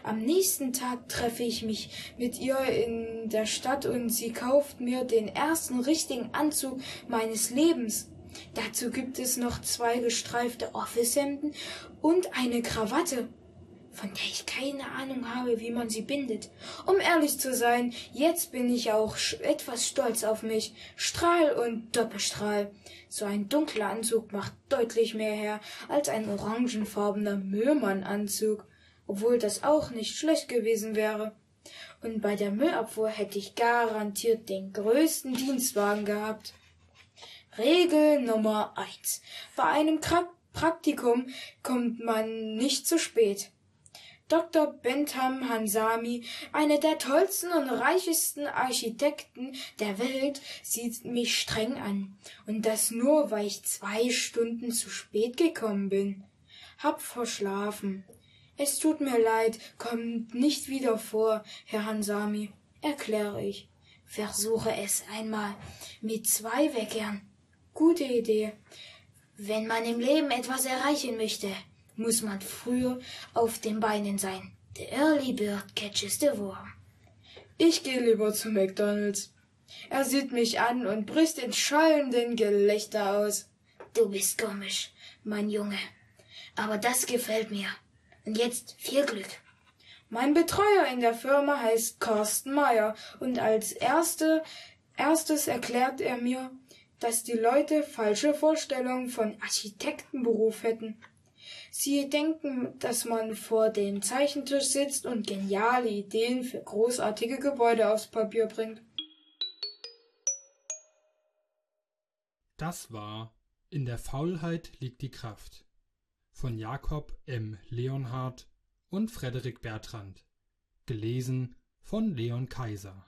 Am nächsten Tag treffe ich mich mit ihr in der Stadt und sie kauft mir den ersten richtigen Anzug meines Lebens. Dazu gibt es noch 2 gestreifte Officehemden und eine Krawatte, von der ich keine Ahnung habe, wie man sie bindet. Um ehrlich zu sein, jetzt bin ich auch etwas stolz auf mich. Strahl und Doppelstrahl. So ein dunkler Anzug macht deutlich mehr her als ein orangenfarbener Müllmann-Anzug, obwohl das auch nicht schlecht gewesen wäre. Und bei der Müllabfuhr hätte ich garantiert den größten Dienstwagen gehabt. Regel Nummer 1. Bei einem Praktikum kommt man nicht zu spät. Dr. Bentham Hansami, einer der tollsten und reichsten Architekten der Welt, sieht mich streng an. Und das nur, weil ich 2 Stunden zu spät gekommen bin. Hab verschlafen. Es tut mir leid, kommt nicht wieder vor, Herr Hansami, erkläre ich. Versuche es einmal mit 2 Weckern. Gute Idee. Wenn man im Leben etwas erreichen möchte, muss man früher auf den Beinen sein. The early bird catches the worm. Ich gehe lieber zu McDonald's. Er sieht mich an und bricht in schallenden Gelächter aus. Du bist komisch, mein Junge. Aber das gefällt mir. Und jetzt viel Glück. Mein Betreuer in der Firma heißt Carsten Meyer und als erstes erklärt er mir, dass die Leute falsche Vorstellungen von Architektenberuf hätten. Sie denken, dass man vor dem Zeichentisch sitzt und geniale Ideen für großartige Gebäude aufs Papier bringt. Das war In der Faulheit liegt die Kraft von Jakob M. Leonhardt und Frederik Bertrand, gelesen von Leon Kaiser.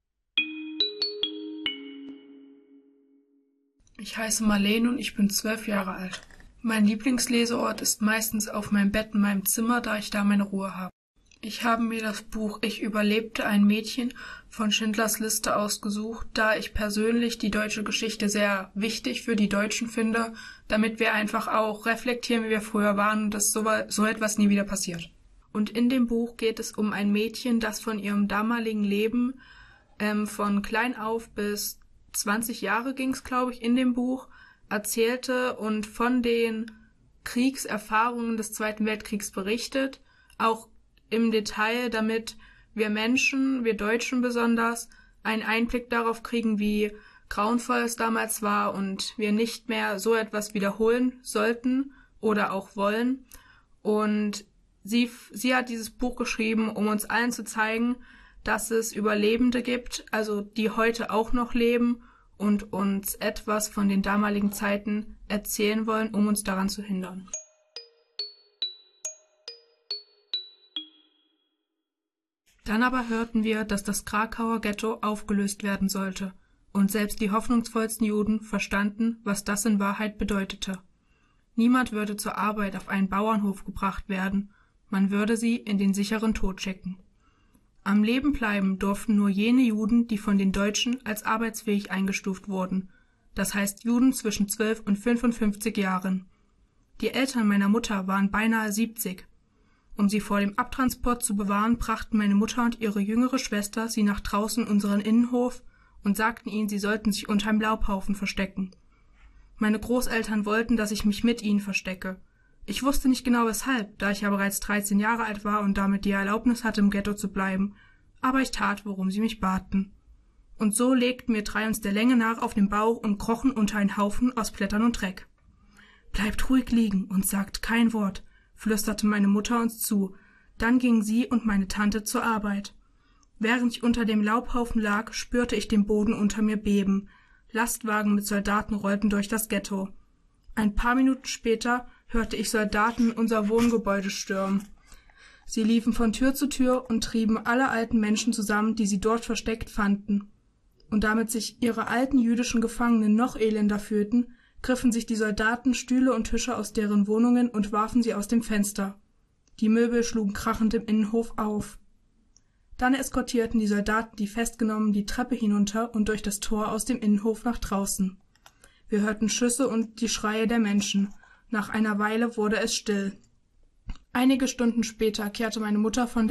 Ich heiße Marlene und ich bin 12 Jahre alt. Mein Lieblingsleseort ist meistens auf meinem Bett in meinem Zimmer, da ich da meine Ruhe habe. Ich habe mir das Buch Ich überlebte ein Mädchen von Schindlers Liste ausgesucht, da ich persönlich die deutsche Geschichte sehr wichtig für die Deutschen finde, damit wir einfach auch reflektieren, wie wir früher waren und dass so etwas nie wieder passiert. Und in dem Buch geht es um ein Mädchen, das von ihrem damaligen Leben von klein auf bis 20 Jahre ging es, glaube ich, in dem Buch, erzählte und von den Kriegserfahrungen des Zweiten Weltkriegs berichtet, auch im Detail, damit wir Menschen, wir Deutschen besonders, einen Einblick darauf kriegen, wie grauenvoll es damals war und wir nicht mehr so etwas wiederholen sollten oder auch wollen. Und sie hat dieses Buch geschrieben, um uns allen zu zeigen, dass es Überlebende gibt, also die heute auch noch leben und uns etwas von den damaligen Zeiten erzählen wollen, um uns daran zu hindern. Dann aber hörten wir, dass das Krakauer Ghetto aufgelöst werden sollte, und selbst die hoffnungsvollsten Juden verstanden, was das in Wahrheit bedeutete. Niemand würde zur Arbeit auf einen Bauernhof gebracht werden, man würde sie in den sicheren Tod schicken. Am Leben bleiben durften nur jene Juden, die von den Deutschen als arbeitsfähig eingestuft wurden, das heißt Juden zwischen 12 und 55 Jahren. Die Eltern meiner Mutter waren beinahe 70. Um sie vor dem Abtransport zu bewahren, brachten meine Mutter und ihre jüngere Schwester sie nach draußen in unseren Innenhof und sagten ihnen, sie sollten sich unterm Laubhaufen verstecken. Meine Großeltern wollten, dass ich mich mit ihnen verstecke. Ich wusste nicht genau weshalb, da ich ja bereits 13 Jahre alt war und damit die Erlaubnis hatte, im Ghetto zu bleiben, aber ich tat, worum sie mich baten. Und so legten wir 3 uns der Länge nach auf den Bauch und krochen unter einen Haufen aus Blättern und Dreck. »Bleibt ruhig liegen und sagt kein Wort«, flüsterte meine Mutter uns zu, dann gingen sie und meine Tante zur Arbeit. Während ich unter dem Laubhaufen lag, spürte ich den Boden unter mir beben. Lastwagen mit Soldaten rollten durch das Ghetto. Ein paar Minuten später hörte ich Soldaten in unser Wohngebäude stürmen. Sie liefen von Tür zu Tür und trieben alle alten Menschen zusammen, die sie dort versteckt fanden. Und damit sich ihre alten jüdischen Gefangenen noch elender fühlten, griffen sich die Soldaten Stühle und Tische aus deren Wohnungen und warfen sie aus dem Fenster. Die Möbel schlugen krachend im Innenhof auf. Dann eskortierten die Soldaten die Festgenommenen die Treppe hinunter und durch das Tor aus dem Innenhof nach draußen. Wir hörten Schüsse und die Schreie der Menschen. Nach einer Weile wurde es still. Einige Stunden später kehrte meine Mutter von